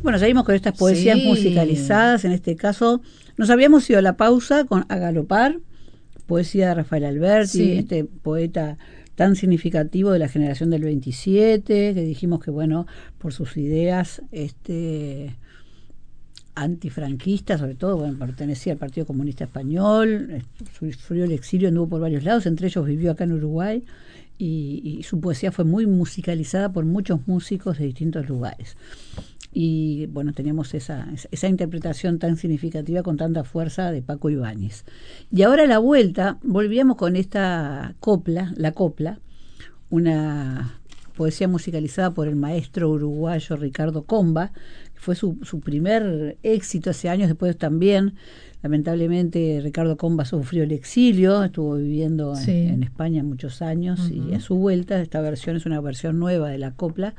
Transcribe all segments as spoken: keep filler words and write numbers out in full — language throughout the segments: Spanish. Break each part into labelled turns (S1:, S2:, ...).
S1: Bueno, seguimos con estas poesías
S2: Sí.
S1: musicalizadas. En este caso, nos habíamos ido a la pausa con A Galopar, poesía de Rafael Alberti,
S2: Sí.
S1: este poeta tan significativo de la generación del veintisiete, que dijimos que, bueno, por sus ideas este antifranquistas, sobre todo, bueno, pertenecía al Partido Comunista Español, sufrió el exilio, anduvo por varios lados, entre ellos vivió acá en Uruguay, y, y su poesía fue muy musicalizada por muchos músicos de distintos lugares. Y bueno, teníamos esa, esa interpretación tan significativa con tanta fuerza de Paco Ibáñez. Y ahora a la vuelta volvíamos con esta copla, la copla, una poesía musicalizada por el maestro uruguayo Ricardo Comba, que fue su, su primer éxito hace años. Después también, lamentablemente, Ricardo Comba sufrió el exilio, estuvo viviendo
S2: Sí.
S1: en, en España muchos años, uh-huh. y a su vuelta, esta versión es una versión nueva de la copla,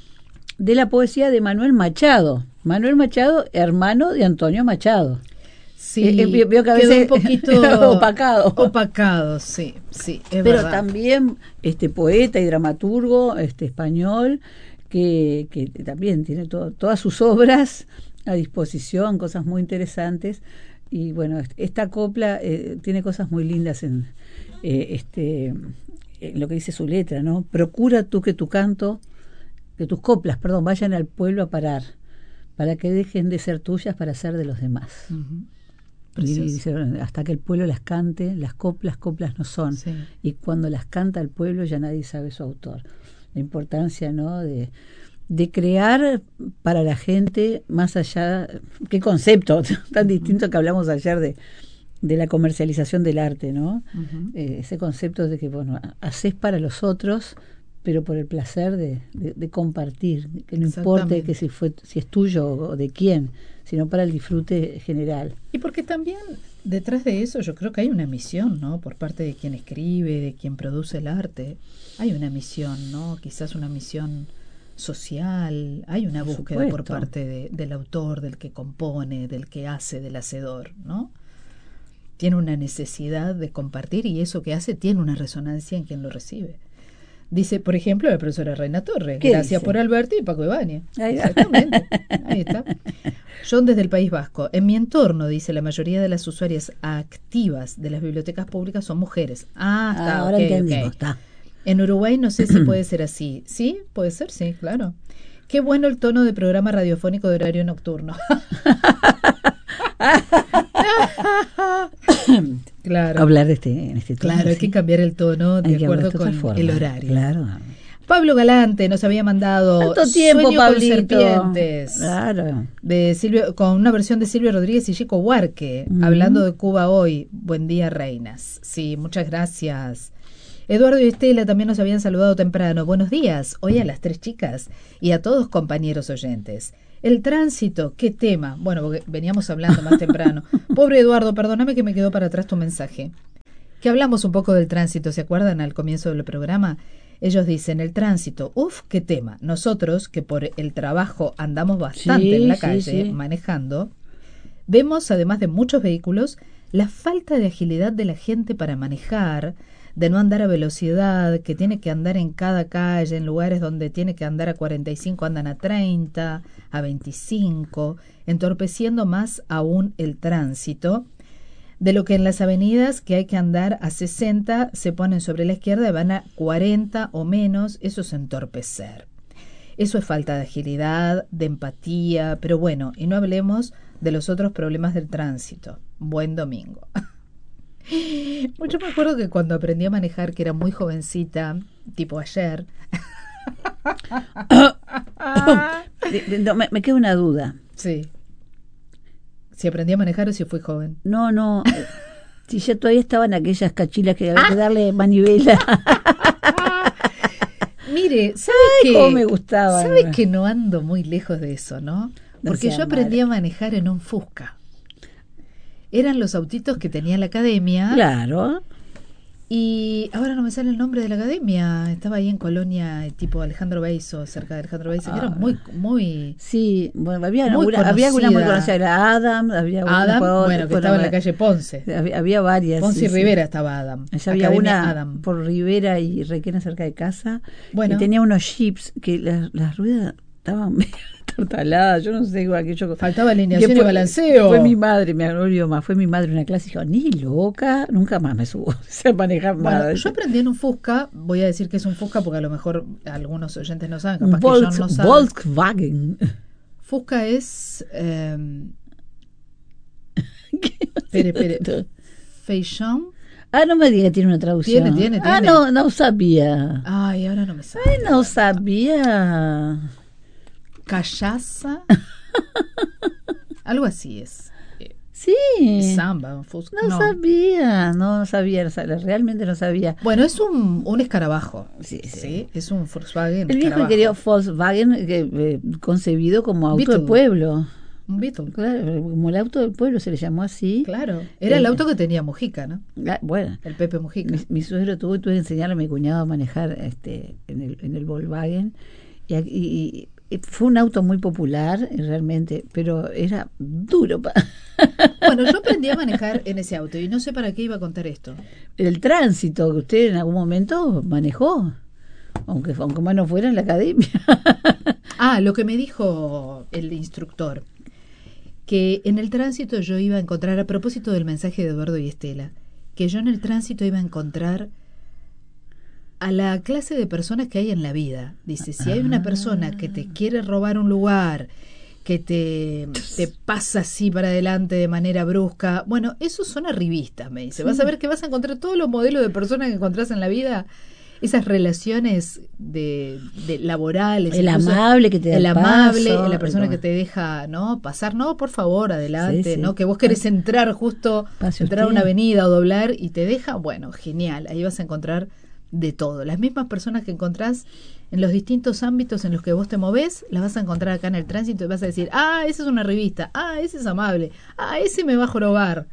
S1: de la poesía de Manuel Machado. Manuel Machado, hermano de Antonio Machado.
S2: Sí,
S1: eh, eh, veo que a
S2: quedó
S1: veces
S2: un poquito
S1: opacado.
S2: Opacado, sí, sí, es
S1: Pero
S2: verdad.
S1: también este poeta y dramaturgo este español que, que también tiene todo, todas sus obras a disposición, cosas muy interesantes. Y bueno, esta copla eh, tiene cosas muy lindas en eh, este en lo que dice su letra, ¿no? Procura tú que tu canto que tus coplas, perdón, vayan al pueblo a parar, para que dejen de ser tuyas para ser de los demás.
S2: Uh-huh.
S1: Y dice, hasta que el pueblo las cante, las coplas, coplas no son.
S2: Sí.
S1: Y cuando las canta el pueblo ya nadie sabe su autor. La importancia, ¿no?, de, de crear para la gente más allá, qué concepto tan distinto que hablamos ayer de, de la comercialización del arte, ¿no? Uh-huh. Eh, ese concepto de que, bueno, haces para los otros, pero por el placer de, de, de compartir, que no importe que si fue si es tuyo o de quién, sino para el disfrute general.
S2: Y porque también detrás de eso yo creo que hay una misión, ¿no? Por parte de quien escribe, de quien produce el arte, hay una misión, ¿no? Quizás una misión social, hay una
S1: por
S2: búsqueda
S1: supuesto.
S2: por parte de, del autor, del que compone, del que hace, del hacedor, ¿no? Tiene una necesidad de compartir y eso que hace tiene una resonancia en quien lo recibe. Dice, por ejemplo, la profesora Reina Torres, gracias dice? Por Alberti y Paco Ibáñez. Ahí Exactamente, ahí está. John desde el País Vasco. En mi entorno, dice, la mayoría de las usuarias activas de las bibliotecas públicas son mujeres. Ah, está,
S1: ah, ahora
S2: okay,
S1: entendimos,
S2: okay.
S1: está.
S2: En Uruguay no sé si puede ser así. ¿Sí? Puede ser, sí, claro. Qué bueno el tono de programa radiofónico de horario nocturno. Claro.
S1: Hablar de este, en este tono.
S2: Claro, hay
S1: ¿sí?
S2: que cambiar el tono de
S1: hay
S2: acuerdo con
S1: forma,
S2: el horario.
S1: Claro.
S2: Pablo Galante nos había mandado
S1: ¿Cuánto tiempo,
S2: Sueño
S1: Pablito?
S2: con serpientes.
S1: Claro.
S2: De Silvio, con una versión de Silvio Rodríguez y Chico Huarque, uh-huh. hablando de Cuba hoy. Buen día, reinas. Sí, muchas gracias. Eduardo y Estela también nos habían saludado temprano. Buenos días, hoy a las tres chicas y a todos compañeros oyentes. El tránsito, qué tema. Bueno, porque veníamos hablando más temprano. Pobre Eduardo, perdóname que me quedó para atrás tu mensaje. Que hablamos un poco del tránsito, ¿se acuerdan al comienzo del programa? Ellos dicen, el tránsito, uf, qué tema. Nosotros, que por el trabajo andamos bastante
S1: sí,
S2: en la
S1: sí,
S2: calle,
S1: sí.
S2: manejando, vemos, además de muchos vehículos, la falta de agilidad de la gente para manejar, de no andar a velocidad, que tiene que andar en cada calle, en lugares donde tiene que andar a cuarenta y cinco, andan a treinta, a veinticinco, entorpeciendo más aún el tránsito, de lo que en las avenidas que hay que andar a sesenta se ponen sobre la izquierda y van a cuarenta o menos. Eso es entorpecer. Eso es falta de agilidad, de empatía, pero bueno, y no hablemos de los otros problemas del tránsito. Buen domingo. Yo me acuerdo que cuando aprendí a manejar, que era muy jovencita, tipo ayer.
S1: no, me, me queda una duda.
S2: Sí. Si aprendí a manejar o si fui joven.
S1: No, no. Si ya todavía estaban aquellas cachilas que había que darle manivela.
S2: Mire, ¿sabe
S1: Ay,
S2: que
S1: cómo me gustaba?
S2: ¿Sabe que no ando muy lejos de eso, no? Porque
S1: no
S2: yo aprendí
S1: mala.
S2: a manejar en un Fusca. Eran los autitos que tenía la academia.
S1: Claro.
S2: Y ahora no me sale el nombre de la academia. Estaba ahí en Colonia, tipo Alejandro Beizo, cerca de Alejandro Beizo, ah, que era muy, muy.
S1: Sí, bueno, había
S2: muy
S1: alguna, había alguna muy conocida, era Adam, había
S2: Adam,
S1: una,
S2: bueno, que
S1: bueno,
S2: estaba en la calle Ponce.
S1: Había, había varias.
S2: Ponce
S1: sí,
S2: y Rivera
S1: sí.
S2: estaba Adam.
S1: Allá había
S2: Academia
S1: una
S2: Adam.
S1: por Rivera y Requena cerca de casa.
S2: Bueno.
S1: Y tenía unos jeeps que las, las ruedas estaban destartalada, yo no sé, aquello.
S2: Faltaba alineación
S1: Después,
S2: y balanceo.
S1: Fue mi madre, me olvidó más, fue mi madre en una clase y dijo, ni loca, nunca más me subo, sé manejar
S2: bueno,
S1: nada.
S2: Yo aprendí en un Fusca, voy a decir que es un Fusca porque a lo mejor algunos oyentes no saben,
S1: Un
S2: capaz
S1: Volks,
S2: que John no sabe.
S1: Volkswagen.
S2: Fusca es... Eh, espere, espere. Feijon.
S1: Ah, no me diga que tiene una traducción.
S2: Tiene, tiene,
S1: Ah,
S2: tiene.
S1: no, no sabía.
S2: Ay, ahora no me sale.
S1: Ay, no sabía.
S2: Callaza. Algo así es.
S1: Sí.
S2: Samba, Fusca.
S1: No,
S2: No.
S1: sabía, no, no sabía, realmente no sabía.
S2: Bueno, es un, un escarabajo.
S1: Sí, sí.
S2: Sí, es un Volkswagen.
S1: El viejo y
S2: escarabajo.
S1: querido Volkswagen, que, eh, concebido como auto
S2: Beetle.
S1: del pueblo.
S2: Un Beetle.
S1: Claro, como el auto del pueblo se le llamó así.
S2: Claro. Era
S1: Eh,
S2: el auto que tenía Mujica, ¿no?
S1: Ah, bueno,
S2: El Pepe Mujica.
S1: mi, mi suegro tuvo, tuve que enseñarle a mi cuñado a manejar este en el, en el Volkswagen. Y, y, y fue un auto muy popular, realmente, pero era duro. Pa
S2: Bueno, yo aprendí a manejar en ese auto y no sé para qué iba a contar esto.
S1: El tránsito que usted en algún momento manejó, aunque, aunque más no fuera en la academia.
S2: Ah, lo que me dijo el instructor, que en el tránsito yo iba a encontrar, a propósito del mensaje de Eduardo y Estela, que yo en el tránsito iba a encontrar a la clase de personas que hay en la vida. Dice, si hay una persona que te quiere robar un lugar, que te, te pasa así para adelante de manera brusca, bueno, esos son arribistas, me dice. Vas a ver que vas a encontrar todos los modelos de personas que encontrás en la vida, esas relaciones de, de laborales.
S1: El amable que te da
S2: el
S1: el
S2: amable,
S1: paso,
S2: la persona
S1: el-
S2: que te deja no pasar, no, por favor, adelante,
S1: Sí, sí.
S2: no, que vos querés entrar justo,
S1: Pase
S2: entrar a
S1: usted.
S2: una avenida o doblar y te deja, bueno, genial, ahí vas a encontrar de todo. Las mismas personas que encontrás en los distintos ámbitos en los que vos te movés, las vas a encontrar acá en el tránsito y vas a decir, ah, esa es una revista, ah, ese es amable, ah, ese me va a jorobar.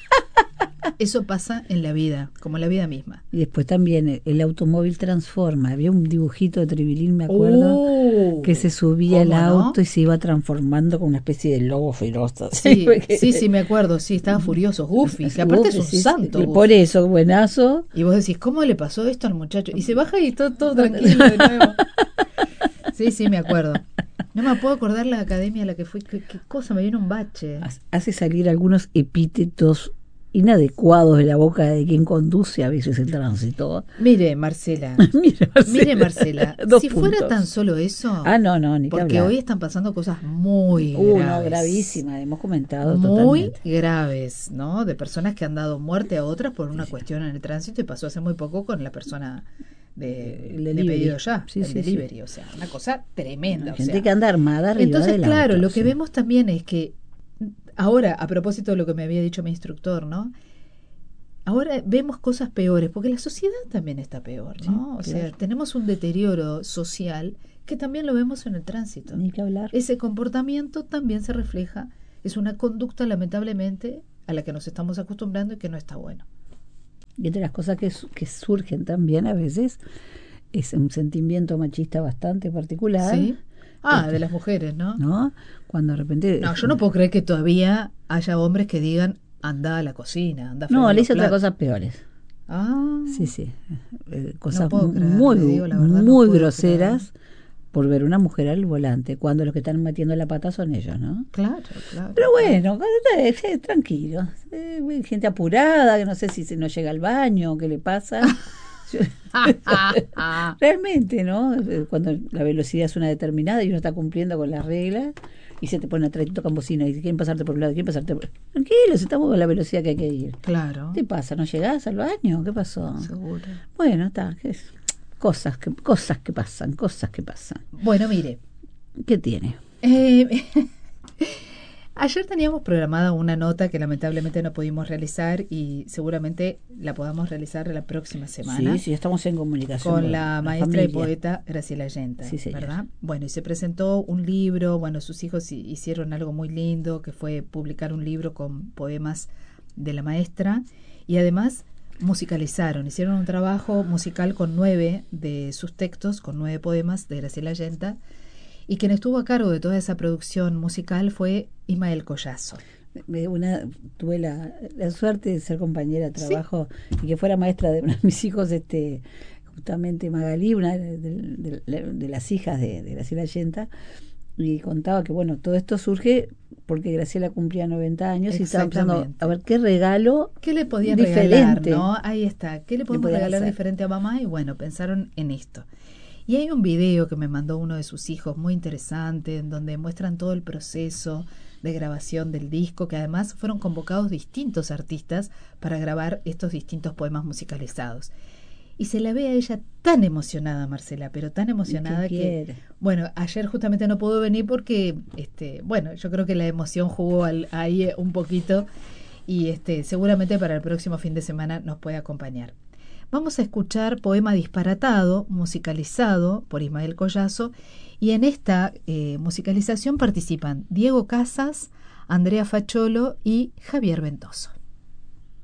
S2: Eso pasa en la vida, como en la vida misma.
S1: Y después también el, el automóvil transforma. Había un dibujito de Tribilín, me acuerdo,
S2: Uh,
S1: que se subía el
S2: ¿cómo no?
S1: auto y se iba transformando con una especie de lobo feroz.
S2: Sí,
S1: Porque-
S2: sí, sí, me acuerdo, sí, estaba furioso. Goofy, que aparte es un
S1: Sí, sí,
S2: santo.
S1: y
S2: Goofy.
S1: por eso, buenazo.
S2: Y vos decís, ¿cómo le pasó esto al muchacho? Y se baja y está todo tranquilo de nuevo. Sí, sí, me acuerdo. No me puedo acordar la academia a la que fui. ¿Qué, qué cosa? Me vino un bache.
S1: Hace salir algunos epítetos inadecuados de la boca de quien conduce a veces el tránsito.
S2: Mire, Marcela.
S1: Mire, Marcela.
S2: Mire, Marcela.
S1: Dos
S2: si fuera
S1: puntos.
S2: tan solo eso.
S1: Ah, no, no, ni que
S2: Porque
S1: hablar.
S2: hoy están pasando cosas muy
S1: Uh,
S2: graves.
S1: no, gravísima, hemos comentado
S2: Muy
S1: totalmente.
S2: graves, ¿no? De personas que han dado muerte a otras por una cuestión en el tránsito y pasó hace muy poco con la persona de,
S1: El
S2: de
S1: delivery.
S2: pedido ya,
S1: Sí,
S2: el
S1: sí,
S2: delivery,
S1: sí.
S2: o sea, una cosa tremenda.
S1: Hay
S2: o
S1: gente
S2: sea.
S1: que anda armada arriba
S2: Entonces,
S1: del
S2: claro,
S1: auto,
S2: lo que
S1: sí.
S2: vemos también es que ahora, a propósito de lo que me había dicho mi instructor, ¿no? Ahora vemos cosas peores, porque la sociedad también está peor, ¿no?
S1: Sí,
S2: o sea,
S1: claro.
S2: tenemos un deterioro social que también lo vemos en el tránsito.
S1: Ni que hablar.
S2: Ese comportamiento también se refleja, es una conducta lamentablemente a la que nos estamos acostumbrando y que no está bueno.
S1: Y entre las cosas que, su- que surgen también a veces es un sentimiento machista bastante particular.
S2: ¿Sí? Ah,
S1: Este,
S2: de las mujeres, ¿no?
S1: ¿no? Cuando de repente...
S2: No, yo no puedo creer que todavía haya hombres que digan, anda a la cocina, anda a
S1: No,
S2: freír
S1: le
S2: los
S1: hice otras
S2: platos".
S1: cosas peores.
S2: Ah,
S1: Sí, sí. Eh, cosas
S2: puedo creer,
S1: muy,
S2: le digo la verdad, no
S1: muy
S2: puedo
S1: groseras por ver una mujer al volante, cuando los que están metiendo la pata son ellos, ¿no?
S2: claro, claro.
S1: Pero bueno, eh, eh, tranquilo. Eh, gente apurada, que no sé si se no llega al baño, qué le pasa. Yo- Realmente, ¿no? Eh, Cuando la velocidad es una determinada y uno está cumpliendo con las reglas y se te pone atrás y te tocan bocina y quieren pasarte por un lado, quieren pasarte por... Tranquilos, estamos a la velocidad que hay que ir.
S2: Claro,
S1: ¿Qué te pasa? ¿No llegás al baño? ¿Qué pasó?
S2: seguro.
S1: Bueno, está. ¿Qué es? Cosas que, cosas que pasan, cosas que pasan.
S2: Bueno, mire,
S1: ¿Qué tiene?
S2: eh, ayer teníamos programada una nota que lamentablemente no pudimos realizar y seguramente la podamos realizar la próxima semana.
S1: Sí, sí, estamos en comunicación.
S2: Con la maestra y
S1: familia.
S2: poeta Graciela Yenta,
S1: Sí, señor.
S2: ¿verdad? Bueno, y se presentó un libro, bueno, sus hijos hi- hicieron algo muy lindo, que fue publicar un libro con poemas de la maestra, y además musicalizaron, hicieron un trabajo musical con nueve de sus textos, con nueve poemas de Graciela Yenta, y quien estuvo a cargo de toda esa producción musical fue Ismael Collazo.
S1: Me- Una, tuve la, la suerte de ser compañera de trabajo y que fuera maestra de uno de mis hijos, este, justamente Magalí, una de, de- de- de las hijas de, de Graciela Yenta, y contaba que, bueno, todo esto surge porque Graciela cumplía noventa años y estaba pensando a ver qué regalo
S2: ¿Qué le podían
S1: diferente,
S2: regalar, ¿no? Ahí está. ¿Qué le podemos
S1: le
S2: regalar
S1: hacer?
S2: diferente a mamá? Y bueno, pensaron en esto. Y hay un video que me mandó uno de sus hijos muy interesante, en donde muestran todo el proceso de grabación del disco, que además fueron convocados distintos artistas para grabar estos distintos poemas musicalizados. Y se la ve a ella tan emocionada, Marcela, pero tan emocionada que, bueno, ayer justamente no pudo venir porque, este, bueno, yo creo que la emoción jugó al, ahí un poquito y este, seguramente para el próximo fin de semana nos puede acompañar. Vamos a escuchar Poema Disparatado, musicalizado por Ismael Collazo, y en esta eh, musicalización participan Diego Casas, Andrea Facholo y Javier Ventoso.